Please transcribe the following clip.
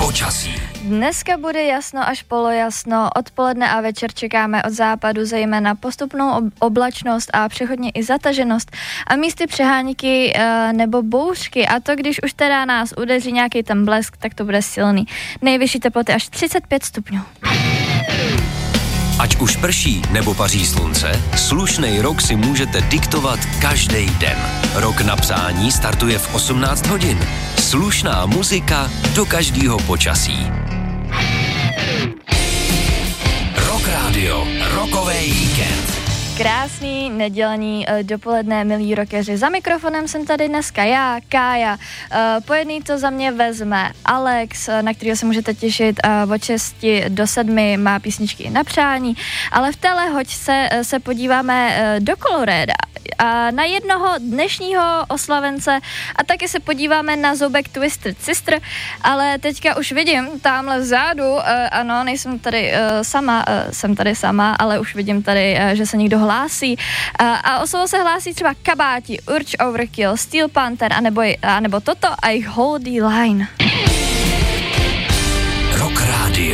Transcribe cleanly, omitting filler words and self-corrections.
Počasí. Dneska bude jasno až polojasno, odpoledne a večer čekáme od západu zejména postupnou oblačnost a přechodně i zataženost a místy přehánky nebo bouřky, a to když už teda nás udeří nějaký ten blesk, tak to bude silný. Nejvyšší teploty až 35 stupňů. Ať už prší nebo paří slunce, slušnej rok si můžete diktovat každý den. Rok na psání startuje v 18 hodin. Slušná muzika do každého počasí. Rock Radio, rokový víkend. Krásný nedělní dopoledne, milí rockeři. Za mikrofonem jsem tady dneska já, Kája. Po jedný to za mě vezme Alex, na kterého se můžete těšit od 6 do 7, má písničky i na přání. Ale v téhle hoďce se podíváme do Colorada a na jednoho dnešního oslavence a taky se podíváme na Zobek Twisted Sister, ale teďka už vidím tamhle vzadu, ano, nejsem tady sama, jsem tady sama, ale už vidím tady, že se někdo hlásí. A o slovo se hlásí třeba Kabáti, Urge Overkill, Steel Panther, anebo toto a jejich Holy Line.